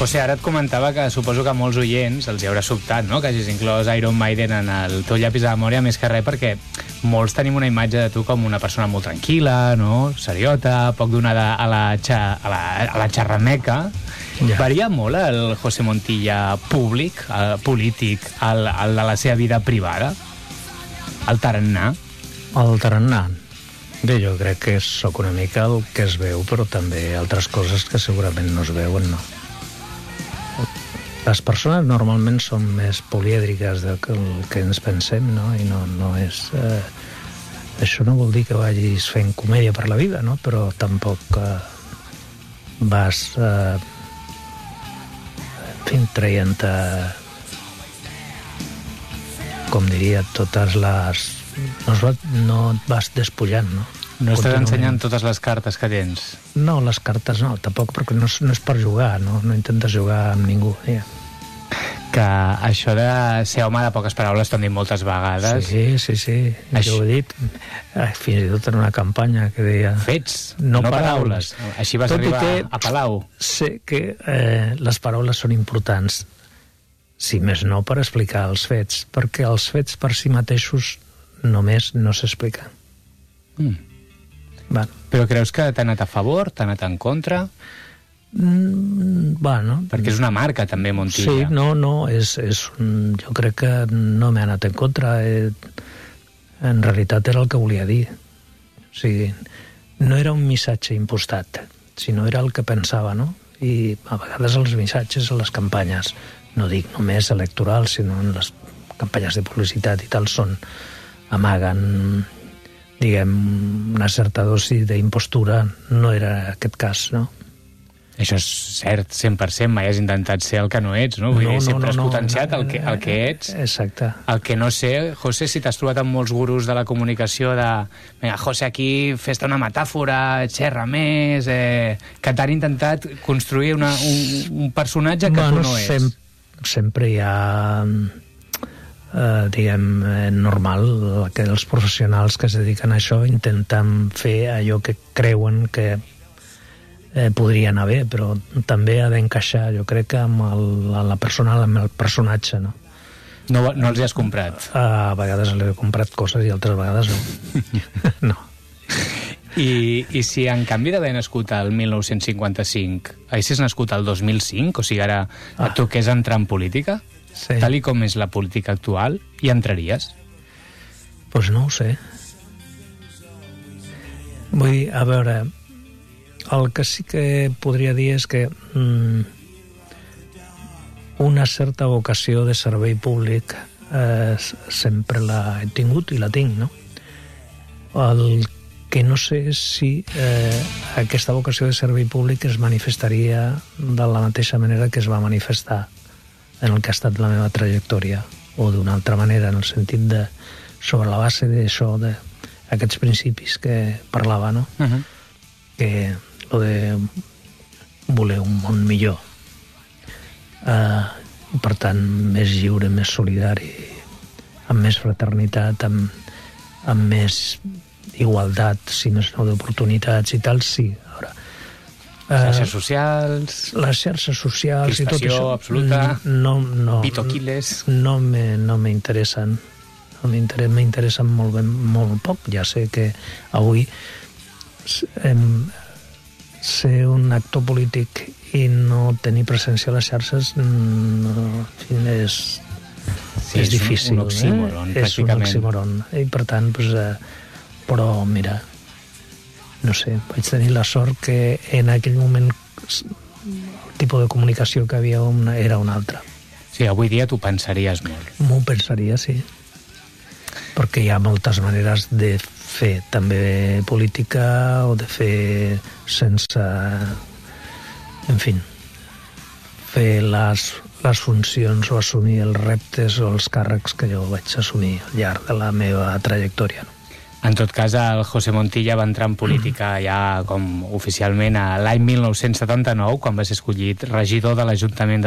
José, ara et comentava que suposo que a molts oients els hi haurà sobtat, no?, que hagis inclòs Iron Maiden en el teu llapis de memòria, més que res perquè molts tenim una imatge de tu com una persona molt tranquil·la, no?, seriota, poc donada a la xerrameca. Ja. Varia molt el José Montilla públic, el polític, el de la seva vida privada? El tarannà? El tarannà? Bé, jo crec que sóc una mica el que es veu, però també altres coses que segurament no es veuen, no. Les persones normalment són més polièdriques del que ens pensem, no? I no és... això no vol dir que vagis fent comèdia per la vida, no? Però tampoc vas traient, com diria, totes les... No et vas despullant, no? No estàs ensenyant totes les cartes que tens? No, les cartes no, tampoc, perquè no és per jugar, no intentes jugar amb ningú. Ja. Que això de ser home de poques paraules t'ho han dit moltes vegades. Sí, jo ho he dit, fins i tot en una campanya que deia... Fets, no paraules. Així vas arribar a Palau. Sé que les paraules són importants, si més no per explicar els fets, perquè els fets per si mateixos només no s'expliquen. Bueno. Però creus que t'ha anat a favor, t'ha anat en contra? Bueno... Perquè és una marca, també, Montilla. Sí, jo crec que no m'ha anat en contra. En realitat era el que volia dir. O sigui, no era un missatge impostat, sinó era el que pensava, no? I a vegades els missatges a les campanyes, no dic només electorals, sinó en les campanyes de publicitat i tal, amaguen, diguem, una certa dosi d'impostura. No era aquest cas, no? Això és cert, 100%, mai has intentat ser el que no ets, no? Vull dir, sempre has potenciat el que ets. Exacte. El que no sé, José, si t'has trobat amb molts gurus de la comunicació de vinga, José, aquí fes-te una metàfora, xerra més, que t'han intentat construir un personatge que tu no ets. Sempre hi ha... diguem, normal que els professionals que es dediquen a això intenten fer allò que creuen que podria anar bé, però també ha d'encaixar, jo crec, que amb la persona, amb el personatge, no? No els hi has comprat? A vegades li he comprat coses i altres vegades no. No. I si en canvi d'haver nascut el 1955 haguessis nascut el 2005, o sigui, ara et toqués entrar en política, sí, tal com és la política actual, hi entraries? Doncs no ho sé. Vull dir, a veure, el que sí que podria dir és que una certa vocació de servei públic sempre l'he tingut i la tinc, no? El que no sé és si aquesta vocació de servei públic es manifestaria de la mateixa manera que es va manifestar en el que ha estat la meva trajectòria, o d'una altra manera, en el sentit de, sobre la base d'això, d'aquests principis que parlava, no? Que lo de voler un món millor, per tant més lliure, més solidari, amb més fraternitat, amb més igualtat, si més no d'oportunitats i tal, sí. Ara, xarxes socials... Les xarxes socials i tot això... absoluta, no, Vitoquiles... No m'interessen. M'interessen molt poc. Ja sé que avui ser un actor polític i no tenir presència a les xarxes és difícil. Un oxímoron, pràcticament. És un oxímoron. I per tant, però mira, no sé, vaig tenir la sort que en aquell moment el tipus de comunicació que havia era un altre. Sí, avui dia t'ho pensaries molt. M'ho pensaria, sí. Perquè hi ha moltes maneres de fer també política o de fer sense... En fi, fer les funcions o assumir els reptes o els càrrecs que jo vaig assumir al llarg de la meva trajectòria. En tot cas, el José Montilla va entrar en política ja com oficialment l'any 1979, quan va ser escollit regidor de l'Ajuntament de